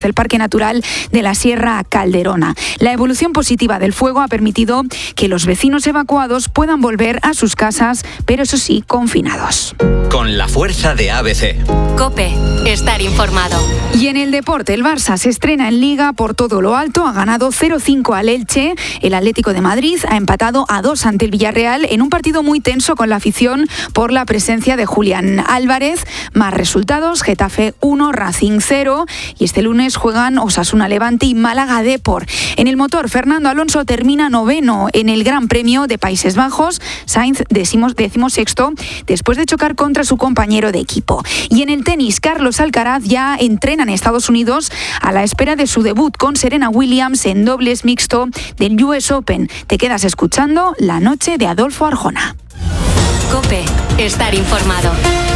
del Parque Natural de la Sierra Calderona. La evolución positiva del fuego ha permitido que los vecinos evacuados puedan volver a sus casas, pero eso sí, confinados. Con la fuerza de ABC. COPE, estar informado. Y en el deporte, el Barça se estrena en Liga por todo lo alto, ha ganado 0-5 al Elche, el Atlético de Madrid ha empatado a 2 ante el Villarreal en un partido muy tenso con la afición por la presencia de Julián Álvarez. Más resultados, Getafe 1, Racing 0 y este lunes juegan Osasuna Levante y Málaga Depor. En el motor, Fernando Alonso termina 9º en el Gran Premio de Países Bajos, Sainz 16º después de chocar contra su compañero de equipo. Y en el tenis, Carlos Alcaraz ya entrena en Estados Unidos a la espera de su debut con Serena Williams en dobles mixto del US Open. Te quedas escuchando La Noche de Adolfo Arjona. COPE, estar informado.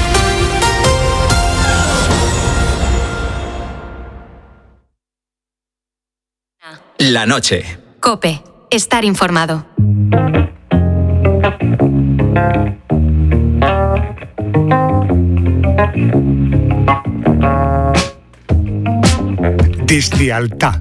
La noche. COPE, estar informado. Deslealtad,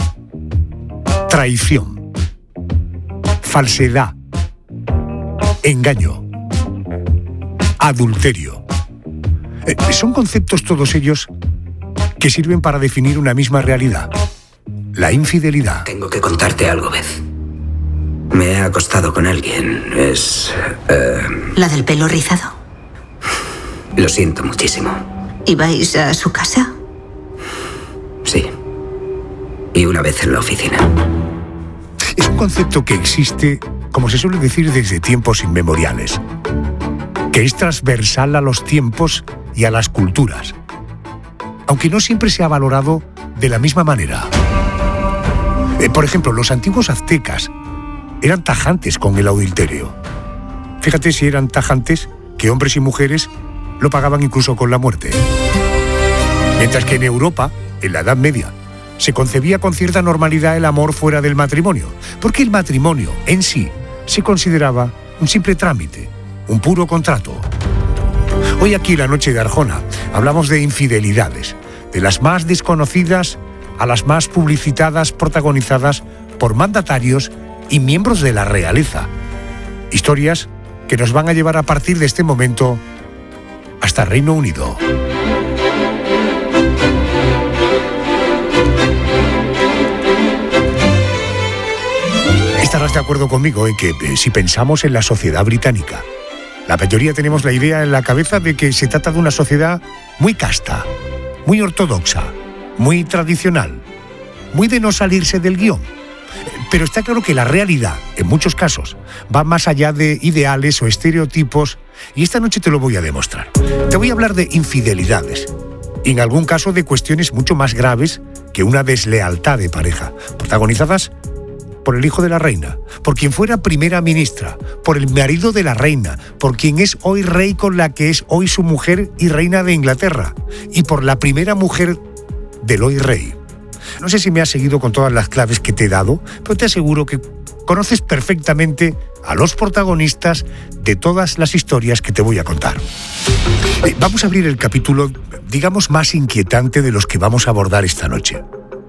traición, falsedad, engaño, adulterio. Son conceptos todos ellos que sirven para definir una misma realidad. La infidelidad. Tengo que contarte algo, Beth. Me he acostado con alguien. Es... ¿La del pelo rizado? Lo siento muchísimo. ¿Ibais a su casa? Sí. Y una vez en la oficina. Es un concepto que existe, como se suele decir, desde tiempos inmemoriales. Que es transversal a los tiempos y a las culturas. Aunque no siempre se ha valorado de la misma manera. Por ejemplo, los antiguos aztecas eran tajantes con el adulterio. Fíjate si eran tajantes que hombres y mujeres lo pagaban incluso con la muerte. Mientras que en Europa, en la Edad Media, se concebía con cierta normalidad el amor fuera del matrimonio, porque el matrimonio en sí se consideraba un simple trámite, un puro contrato. Hoy aquí en La Noche de Arjona hablamos de infidelidades, de las más desconocidas a las más publicitadas, protagonizadas por mandatarios y miembros de la realeza. Historias que nos van a llevar a partir de este momento hasta Reino Unido. Estarás de acuerdo conmigo en que si pensamos en la sociedad británica, la mayoría tenemos la idea en la cabeza de que se trata de una sociedad muy casta, muy ortodoxa, muy tradicional, muy de no salirse del guión. Pero está claro que la realidad, en muchos casos, va más allá de ideales o estereotipos, y esta noche te lo voy a demostrar. Te voy a hablar de infidelidades, y en algún caso de cuestiones mucho más graves que una deslealtad de pareja, protagonizadas por el hijo de la reina, por quien fuera primera ministra, por el marido de la reina, por quien es hoy rey con la que es hoy su mujer y reina de Inglaterra, y por la primera mujer del hoy rey. No sé si me has seguido con todas las claves que te he dado, pero te aseguro que conoces perfectamente a los protagonistas de todas las historias que te voy a contar. Vamos a abrir el capítulo, digamos, más inquietante de los que vamos a abordar esta noche.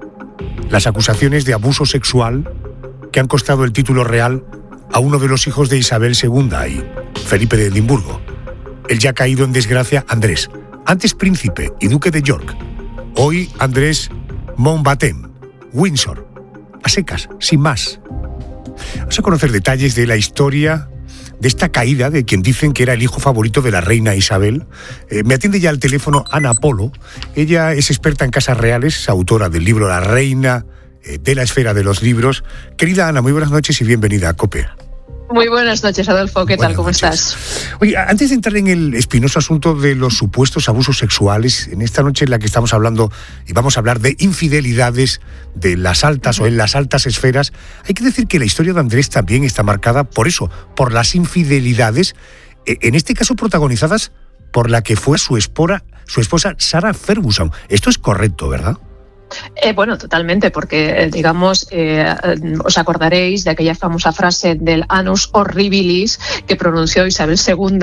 Las acusaciones de abuso sexual que han costado el título real a uno de los hijos de Isabel II y Felipe de Edimburgo, el ya caído en desgracia Andrés, antes príncipe y duque de York, hoy Andrés Mountbatten, Windsor, a secas, sin más. Vamos a conocer detalles de la historia de esta caída de quien dicen que era el hijo favorito de la reina Isabel. Me atiende ya al teléfono Ana Polo. Ella es experta en casas reales, es autora del libro La reina de la esfera de los libros. Querida Ana, muy buenas noches y bienvenida a COPE. Muy buenas noches, Adolfo. ¿Qué tal? ¿Cómo estás? Oye, antes de entrar en el espinoso asunto de los supuestos abusos sexuales, en esta noche en la que estamos hablando y vamos a hablar de infidelidades de las altas o en las altas esferas, hay que decir que la historia de Andrés también está marcada por eso, por las infidelidades, en este caso protagonizadas por la que fue su esposa Sarah Ferguson. Esto es correcto, ¿verdad? Bueno, totalmente, porque, digamos, os acordaréis de aquella famosa frase del annus horribilis que pronunció Isabel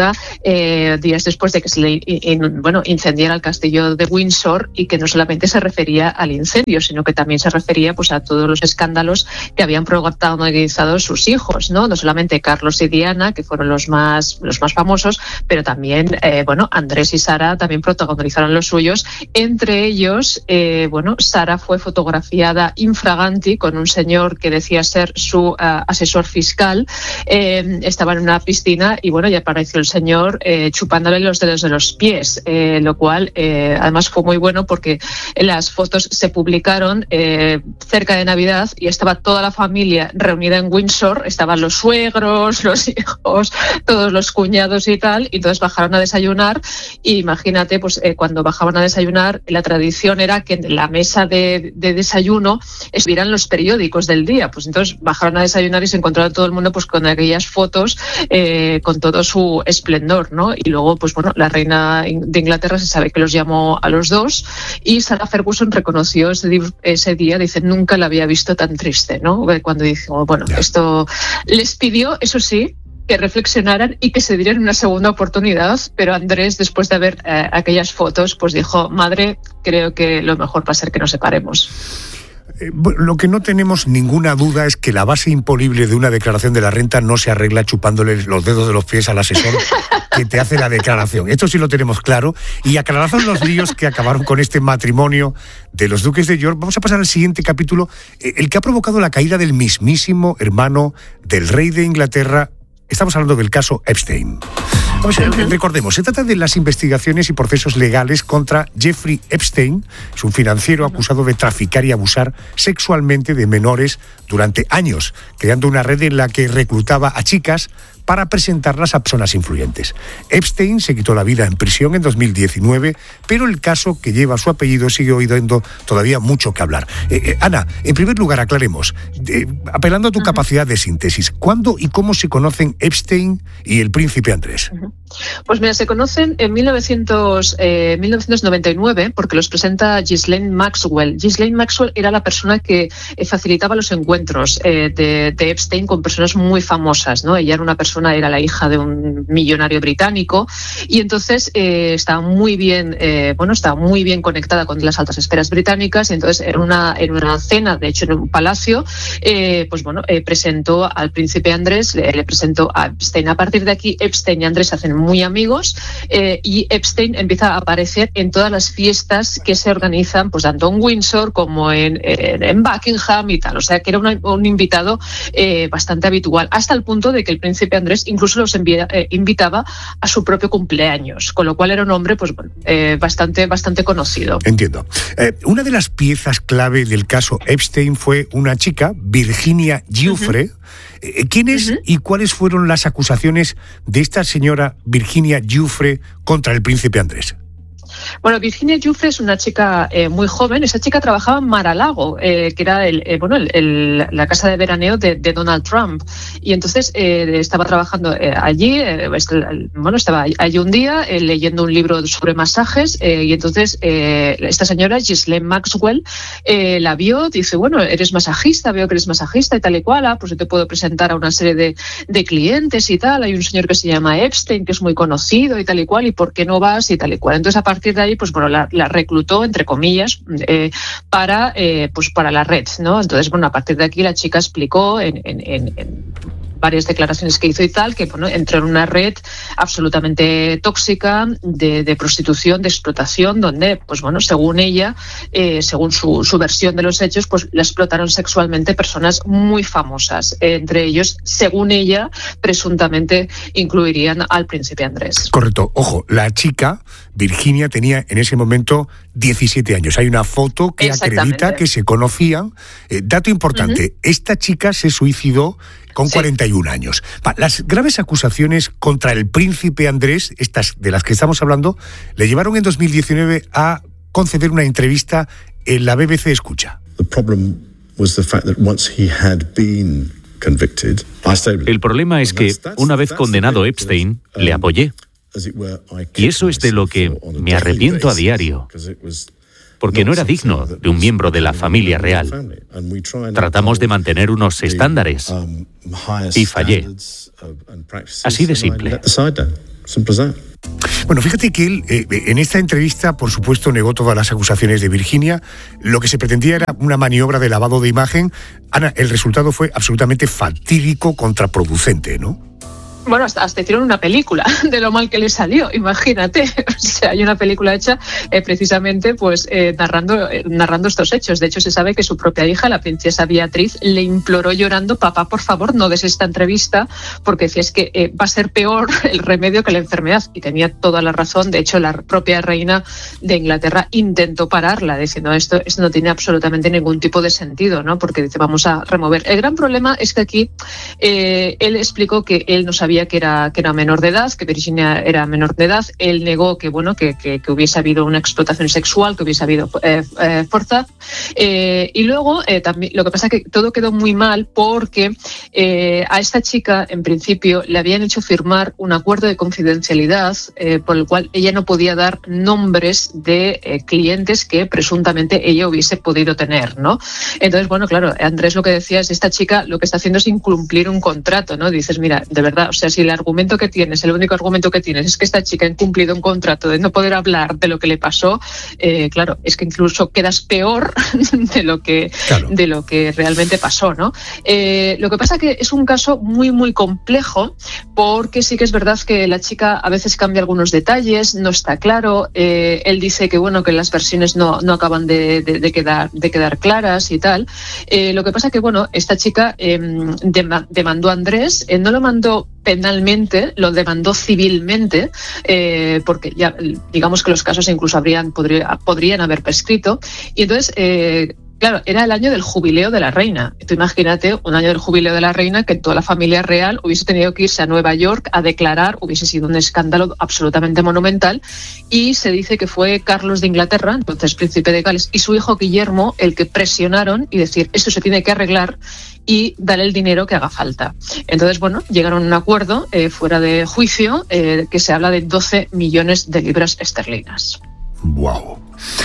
II días después de que se le incendiara el castillo de Windsor, y que no solamente se refería al incendio, sino que también se refería pues a todos los escándalos que habían protagonizado sus hijos, ¿no? No solamente Carlos y Diana, que fueron los más famosos, pero también, Andrés y Sara también protagonizaron los suyos. Entre ellos, Sara fue fotografiada infraganti con un señor que decía ser su asesor fiscal. Estaba en una piscina y ya apareció el señor chupándole los dedos de los pies, lo cual además fue muy bueno porque las fotos se publicaron cerca de Navidad y estaba toda la familia reunida en Windsor, estaban los suegros, los hijos, todos los cuñados y tal, y entonces bajaron a desayunar. Y imagínate, pues cuando bajaban a desayunar, la tradición era que en la mesa de desayuno estuvieran los periódicos del día. Pues entonces bajaron a desayunar y se encontraron todo el mundo pues con aquellas fotos con todo su esplendor, ¿no? Y luego, pues la reina de Inglaterra se sabe que los llamó a los dos, y Sarah Ferguson reconoció ese día, dice, nunca la había visto tan triste, ¿no? Cuando dijo, esto les pidió, eso sí, que reflexionaran y que se dieran una segunda oportunidad, pero Andrés, después de ver aquellas fotos, pues dijo, madre, creo que lo mejor va a ser que nos separemos. Lo que no tenemos ninguna duda es que la base imponible de una declaración de la renta no se arregla chupándole los dedos de los pies al asesor que te hace la declaración. Esto sí lo tenemos claro. Y aclarados los líos que acabaron con este matrimonio de los duques de York, vamos a pasar al siguiente capítulo, el que ha provocado la caída del mismísimo hermano del rey de Inglaterra. Estamos hablando del caso Epstein. Recordemos, se trata de las investigaciones y procesos legales contra Jeffrey Epstein. Es un financiero acusado de traficar y abusar sexualmente de menores durante años, creando una red en la que reclutaba a chicas para presentarlas a personas influyentes. Epstein se quitó la vida en prisión en 2019, pero el caso que lleva su apellido sigue dando todavía mucho que hablar. Ana, en primer lugar, aclaremos, apelando a tu capacidad de síntesis, ¿cuándo y cómo se conocen Epstein y el príncipe Andrés? Pues mira, se conocen en 1999 porque los presenta Ghislaine Maxwell. Ghislaine Maxwell era la persona que facilitaba los encuentros de Epstein con personas muy famosas, ¿no? Ella era la hija de un millonario británico, y entonces estaba muy bien conectada con las altas esferas británicas, y entonces en una cena, de hecho en un palacio, presentó al príncipe Andrés, le presentó a Epstein. A partir de aquí, Epstein y Andrés se hacen muy amigos, y Epstein empieza a aparecer en todas las fiestas que se organizan, pues tanto en Windsor como en Buckingham y tal. O sea que era un invitado bastante habitual, hasta el punto de que el príncipe Andrés incluso los invitaba a su propio cumpleaños, con lo cual era un hombre bastante conocido. Entiendo. Una de las piezas clave del caso Epstein fue una chica, Virginia Giuffre. ¿Quién es y cuáles fueron las acusaciones de esta señora Virginia Giuffre contra el príncipe Andrés? Bueno, Virginia Giuffre es una chica muy joven. Esa chica trabajaba en Mar-a-Lago, que era la casa de veraneo de Donald Trump. Y entonces estaba trabajando allí, estaba allí un día leyendo un libro sobre masajes, y entonces esta señora, Ghislaine Maxwell, la vio, dice, bueno, eres masajista, veo que eres masajista y tal y cual, pues yo te puedo presentar a una serie de clientes y tal. Hay un señor que se llama Epstein, que es muy conocido y tal y cual, ¿y por qué no vas? Y tal y cual. Entonces, a partir de ahí, pues la reclutó, entre comillas, para la red, ¿no? Entonces, a partir de aquí la chica explicó en varias declaraciones que hizo y tal, que entró en una red absolutamente tóxica de prostitución, de explotación, donde, según ella, según su versión de los hechos, pues la explotaron sexualmente personas muy famosas. Entre ellos, según ella, presuntamente incluirían al príncipe Andrés. Correcto. Ojo, la chica, Virginia, tenía en ese momento 17 años. Hay una foto que acredita que se conocían. Dato importante, esta chica se suicidó con 41 años. Las graves acusaciones contra el príncipe Andrés, estas de las que estamos hablando, le llevaron en 2019 a conceder una entrevista en la BBC Escucha. El problema es que, una vez condenado Epstein, le apoyé. Y eso es de lo que me arrepiento a diario. porque no era digno de un miembro de la familia real. Tratamos de mantener unos estándares y fallé. Así de simple. Bueno, fíjate que él, en esta entrevista, por supuesto, negó todas las acusaciones de Virginia. Lo que se pretendía era una maniobra de lavado de imagen. Ana, el resultado fue absolutamente fatídico, contraproducente, ¿no? Bueno, hasta hicieron una película de lo mal que le salió, imagínate. O sea, hay una película hecha precisamente pues narrando estos hechos. De hecho, se sabe que su propia hija, la princesa Beatriz, le imploró llorando: papá, por favor, no des esta entrevista, porque decía, es que va a ser peor el remedio que la enfermedad. Y tenía toda la razón. De hecho, la propia reina de Inglaterra intentó pararla, diciendo esto no tiene absolutamente ningún tipo de sentido, ¿no? Porque dice, vamos a remover. El gran problema es que aquí él explicó que él no sabía que era menor de edad, que Virginia era menor de edad. Él negó que hubiese habido una explotación sexual, que hubiese habido fuerza. Y luego también lo que pasa es que todo quedó muy mal porque a esta chica, en principio, le habían hecho firmar un acuerdo de confidencialidad por el cual ella no podía dar nombres de clientes que presuntamente ella hubiese podido tener, ¿no? Entonces, bueno, claro, Andrés lo que decía es, esta chica lo que está haciendo es incumplir un contrato, ¿no? Dices, mira, de verdad, o sea, si el único argumento que tienes es que esta chica ha incumplido un contrato de no poder hablar de lo que le pasó, claro, es que incluso quedas peor de lo que realmente pasó, ¿no? Lo que pasa es que es un caso muy, muy complejo, porque sí que es verdad que la chica a veces cambia algunos detalles, no está claro. Él dice que que las versiones no acaban de quedar claras y tal. Lo que pasa es que esta chica demandó a Andrés, no lo mandó penalmente, lo demandó civilmente, porque ya digamos que los casos incluso podrían haber prescrito. Y entonces, claro, era el año del jubileo de la reina. Tú imagínate un año del jubileo de la reina, que toda la familia real hubiese tenido que irse a Nueva York a declarar, hubiese sido un escándalo absolutamente monumental. Y se dice que fue Carlos de Inglaterra, entonces príncipe de Gales, y su hijo Guillermo el que presionaron y decir, esto se tiene que arreglar y dar el dinero que haga falta. Entonces, llegaron a un acuerdo fuera de juicio que se habla de 12 millones de libras esterlinas. ¡Wow!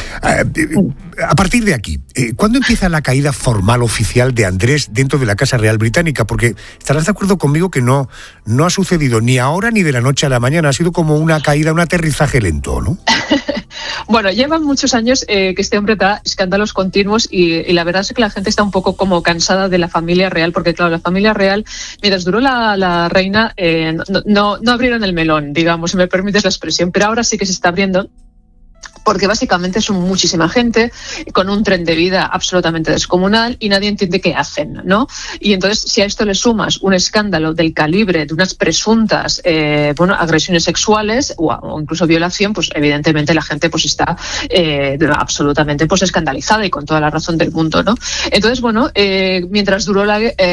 A partir de aquí, ¿cuándo empieza la caída formal oficial de Andrés dentro de la Casa Real Británica? Porque estarás de acuerdo conmigo que no ha sucedido ni ahora ni de la noche a la mañana. Ha sido como una caída, un aterrizaje lento, ¿no? Bueno, llevan muchos años que este hombre da escándalos continuos y la verdad es que la gente está un poco como cansada de la familia real, porque claro, la familia real, mientras duró la reina, no abrieron el melón, digamos, si me permites la expresión, pero ahora sí que se está abriendo. Porque básicamente son muchísima gente con un tren de vida absolutamente descomunal y nadie entiende qué hacen, ¿no? Y entonces, si a esto le sumas un escándalo del calibre de unas presuntas agresiones sexuales o incluso violación, pues evidentemente la gente pues está absolutamente pues escandalizada y con toda la razón del mundo, ¿no? Entonces, mientras duró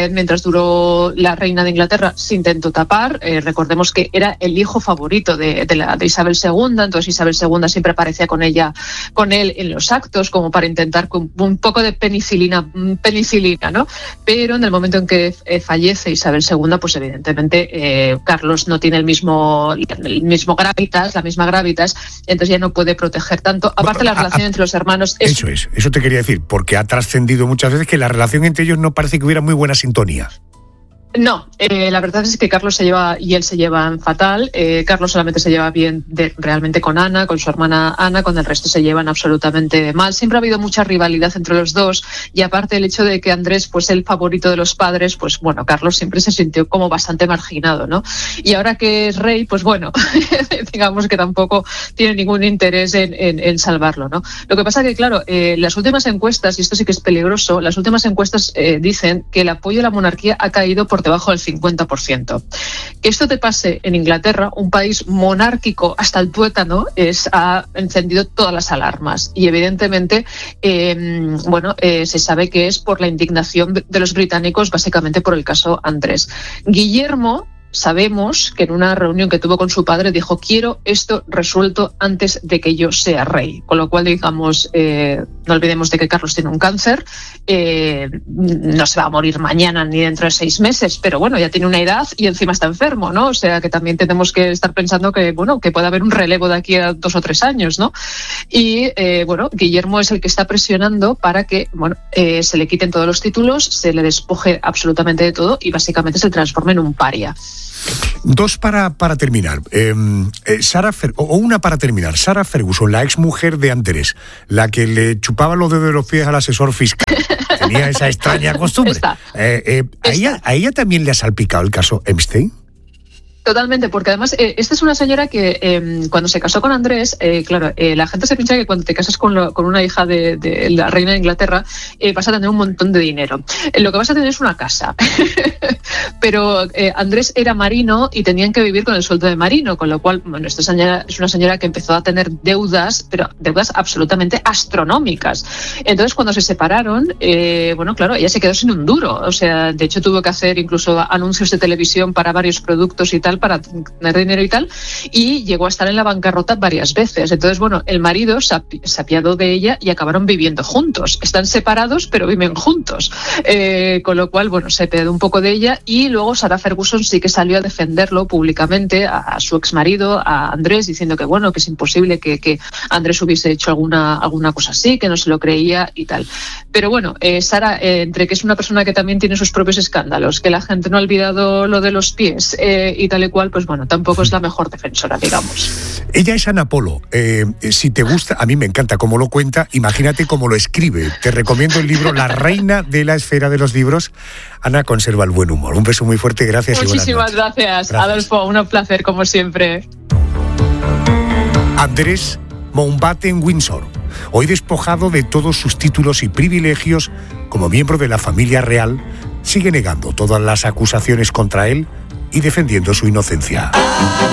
la reina de Inglaterra se intentó tapar. Recordemos que era el hijo favorito de Isabel II, entonces Isabel II siempre aparecía con él en los actos, como para intentar con un poco de penicilina, ¿no? Pero en el momento en que fallece Isabel II, pues evidentemente Carlos no tiene el mismo gravitas, la misma gravitas, entonces ya no puede proteger tanto. Aparte, la relación entre los hermanos Eso te quería decir, porque ha trascendido muchas veces que la relación entre ellos no parece que hubiera muy buena sintonía. No, la verdad es que Carlos y él se llevan fatal. Carlos solamente se lleva bien realmente con Ana, con su hermana Ana, con el resto se llevan absolutamente mal. Siempre ha habido mucha rivalidad entre los dos y aparte el hecho de que Andrés, pues el favorito de los padres, pues Carlos siempre se sintió como bastante marginado, ¿no? Y ahora que es rey, pues digamos que tampoco tiene ningún interés en salvarlo, ¿no? Lo que pasa que, claro, las últimas encuestas, y esto sí que es peligroso, las últimas encuestas dicen que el apoyo a la monarquía ha caído por debajo del 50%. Que esto te pase en Inglaterra, un país monárquico hasta el tuétano, ha encendido todas las alarmas y evidentemente se sabe que es por la indignación de los británicos, básicamente por el caso Andrés. Guillermo sabemos que en una reunión que tuvo con su padre dijo: quiero esto resuelto antes de que yo sea rey. Con lo cual, digamos, no olvidemos de que Carlos tiene un cáncer, no se va a morir mañana ni dentro de 6 meses, pero bueno, ya tiene una edad y encima está enfermo, ¿no? O sea que también tenemos que estar pensando que, bueno, que puede haber un relevo de aquí a 2 o 3 años, ¿no? Y bueno, Guillermo es el que está presionando para que, bueno, se le quiten todos los títulos, se le despoje absolutamente de todo y básicamente se transforme en un paria. 2 para terminar. Una para terminar. Sarah Ferguson, la exmujer de Andrés, la que le chupaba los dedos de los pies al asesor fiscal. Tenía esa extraña costumbre. ¿A ella también le ha salpicado el caso Epstein? Totalmente, porque además esta es una señora que cuando se casó con Andrés, claro, la gente se piensa que cuando te casas con una hija de la reina de Inglaterra vas a tener un montón de dinero. Lo que vas a tener es una casa. Pero Andrés era marino y tenían que vivir con el sueldo de marino, con lo cual, bueno, esta señora es una señora que empezó a tener deudas, pero deudas absolutamente astronómicas. Entonces, cuando se separaron, bueno, claro, ella se quedó sin un duro. O sea, de hecho tuvo que hacer incluso anuncios de televisión para varios productos y tal, para tener dinero y tal, y llegó a estar en la bancarrota varias veces. Entonces, bueno, el marido se apiadó de ella y acabaron viviendo juntos. Están separados, pero viven juntos. Con lo cual, bueno, se apiadó un poco de ella, y luego Sarah Ferguson sí que salió a defenderlo públicamente a su exmarido, a Andrés, diciendo que, bueno, que es imposible que Andrés hubiese hecho alguna cosa así, que no se lo creía y tal. Pero bueno, Sarah, entre que es una persona que también tiene sus propios escándalos, que la gente no ha olvidado lo de los pies y tal y cual, pues bueno, tampoco es la mejor defensora, digamos. Ella es Ana Polo. Si te gusta, a mí me encanta cómo lo cuenta, imagínate cómo lo escribe. Te recomiendo el libro La reina de la esfera de los libros. Ana conserva el buen humor. Un beso muy fuerte, gracias. Muchísimas gracias, Adolfo, un placer como siempre. Andrés Mountbatten-Windsor, hoy despojado de todos sus títulos y privilegios como miembro de la familia real, sigue negando todas las acusaciones contra él y defendiendo su inocencia.